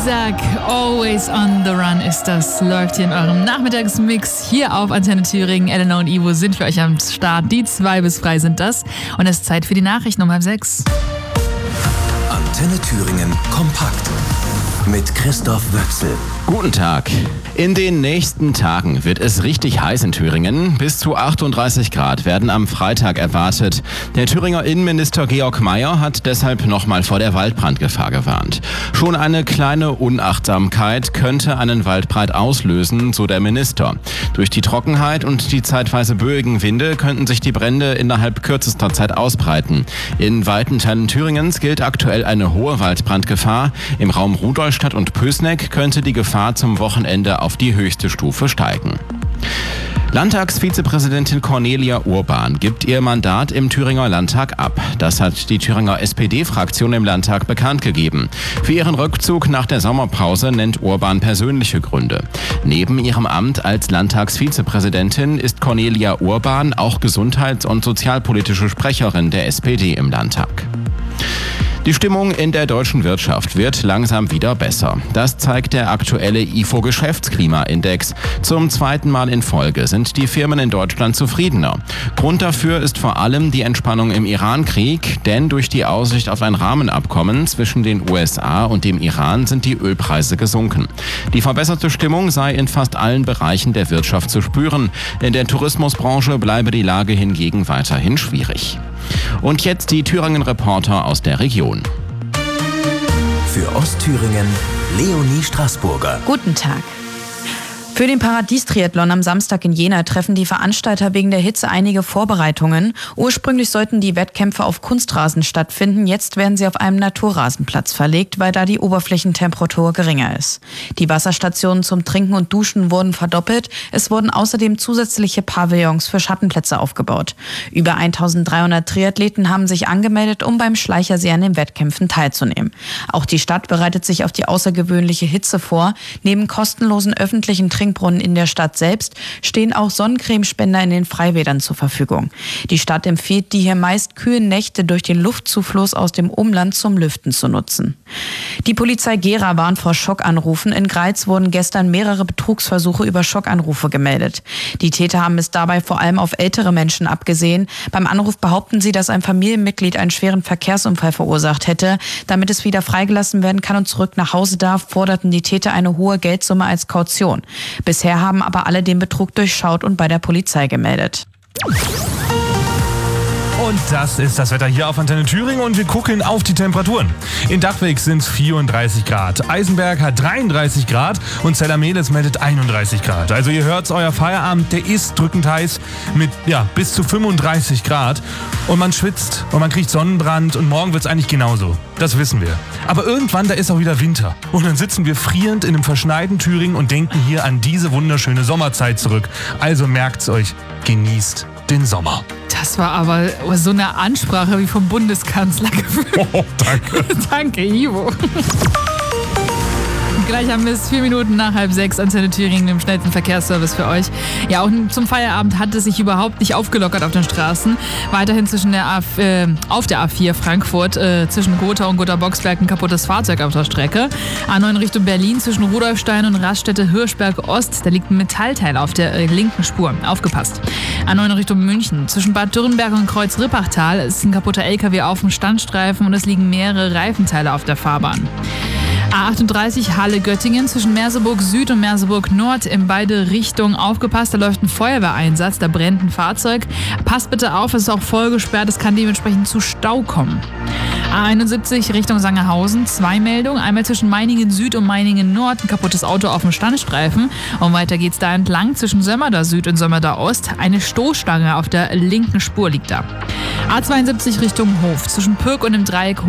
Isaac, Always on the Run ist das, läuft hier in eurem Nachmittagsmix hier auf Antenne Thüringen. Elena und Ivo sind für euch am Start. Die 2 bis 3 sind das. Und es ist Zeit für die Nachrichten um 5:30. Antenne Thüringen kompakt mit Christoph Wöchsel. Guten Tag. In den nächsten Tagen wird es richtig heiß in Thüringen. Bis zu 38 Grad werden am Freitag erwartet. Der Thüringer Innenminister Georg Mayer hat deshalb nochmal vor der Waldbrandgefahr gewarnt. Schon eine kleine Unachtsamkeit könnte einen Waldbrand auslösen, so der Minister. Durch die Trockenheit und die zeitweise böigen Winde könnten sich die Brände innerhalb kürzester Zeit ausbreiten. In weiten Teilen Thüringens gilt aktuell eine hohe Waldbrandgefahr. Im Raum Rudolstadt und Pößneck könnte die Gefahr zum Wochenende auf die höchste Stufe steigen. Landtagsvizepräsidentin Cornelia Urban gibt ihr Mandat im Thüringer Landtag ab. Das hat die Thüringer SPD-Fraktion im Landtag bekannt gegeben. Für ihren Rückzug nach der Sommerpause nennt Urban persönliche Gründe. Neben ihrem Amt als Landtagsvizepräsidentin ist Cornelia Urban auch gesundheits- und sozialpolitische Sprecherin der SPD im Landtag. Die Stimmung in der deutschen Wirtschaft wird langsam wieder besser. Das zeigt der aktuelle IFO-Geschäftsklimaindex. Zum 2. Mal in Folge sind die Firmen in Deutschland zufriedener. Grund dafür ist vor allem die Entspannung im Iran-Krieg, denn durch die Aussicht auf ein Rahmenabkommen zwischen den USA und dem Iran sind die Ölpreise gesunken. Die verbesserte Stimmung sei in fast allen Bereichen der Wirtschaft zu spüren. In der Tourismusbranche bleibe die Lage hingegen weiterhin schwierig. Und jetzt die Thüringen-Reporter aus der Region. Für Ostthüringen Leonie Straßburger. Guten Tag. Für den Paradies-Triathlon am Samstag in Jena treffen die Veranstalter wegen der Hitze einige Vorbereitungen. Ursprünglich sollten die Wettkämpfe auf Kunstrasen stattfinden. Jetzt werden sie auf einem Naturrasenplatz verlegt, weil da die Oberflächentemperatur geringer ist. Die Wasserstationen zum Trinken und Duschen wurden verdoppelt. Es wurden außerdem zusätzliche Pavillons für Schattenplätze aufgebaut. Über 1300 Triathleten haben sich angemeldet, um beim Schleichersee an den Wettkämpfen teilzunehmen. Auch die Stadt bereitet sich auf die außergewöhnliche Hitze vor. Neben kostenlosen öffentlichen Trinkbrunnen in der Stadt selbst stehen auch Sonnencremespender in den Freibädern zur Verfügung. Die Stadt empfiehlt, die hier meist kühlen Nächte durch den Luftzufluss aus dem Umland zum Lüften zu nutzen. Die Polizei Gera warnt vor Schockanrufen. In Greiz wurden gestern mehrere Betrugsversuche über Schockanrufe gemeldet. Die Täter haben es dabei vor allem auf ältere Menschen abgesehen. Beim Anruf behaupten sie, dass ein Familienmitglied einen schweren Verkehrsunfall verursacht hätte. Damit es wieder freigelassen werden kann und zurück nach Hause darf, forderten die Täter eine hohe Geldsumme als Kaution. Bisher haben aber alle den Betrug durchschaut und bei der Polizei gemeldet. Und das ist das Wetter hier auf Antenne Thüringen und wir gucken auf die Temperaturen. In Dachwig sind es 34 Grad, Eisenberg hat 33 Grad und Zellermeles meldet 31 Grad. Also ihr hört's, euer Feierabend, der ist drückend heiß mit bis zu 35 Grad und man schwitzt und man kriegt Sonnenbrand und morgen wird's eigentlich genauso. Das wissen wir. Aber irgendwann, da ist auch wieder Winter und dann sitzen wir frierend in einem verschneiten Thüringen und denken hier an diese wunderschöne Sommerzeit zurück. Also merkt's euch, genießt den Sommer. Das war aber so eine Ansprache wie vom Bundeskanzler gefühlt. Oh, danke. Danke, Ivo. Gleich haben wir es 4 Minuten nach 5:30 Antenne Thüringen im schnellsten Verkehrsservice für euch. Ja, auch zum Feierabend hat es sich überhaupt nicht aufgelockert auf den Straßen. Weiterhin auf der A4 Frankfurt zwischen Gotha und Gotha-Boxberg ein kaputtes Fahrzeug auf der Strecke. A9 Richtung Berlin zwischen Rudolfstein und Raststätte Hirschberg Ost. Da liegt ein Metallteil auf der linken Spur. Aufgepasst. A9 Richtung München zwischen Bad Dürrenberg und Kreuz-Rippachtal ist ein kaputter LKW auf dem Standstreifen und es liegen mehrere Reifenteile auf der Fahrbahn. A38 Halle-Göttingen zwischen Merseburg Süd und Merseburg Nord in beide Richtungen aufgepasst. Da läuft ein Feuerwehreinsatz, da brennt ein Fahrzeug. Passt bitte auf, es ist auch vollgesperrt, es kann dementsprechend zu Stau kommen. A71 Richtung Sangerhausen, 2 Meldungen. Einmal zwischen Meiningen Süd und Meiningen Nord, ein kaputtes Auto auf dem Standstreifen. Und weiter geht's da entlang zwischen Sömmerda Süd und Sömmerda Ost. Eine Stoßstange auf der linken Spur liegt da. A72 Richtung Hof zwischen Pürk und dem Dreieck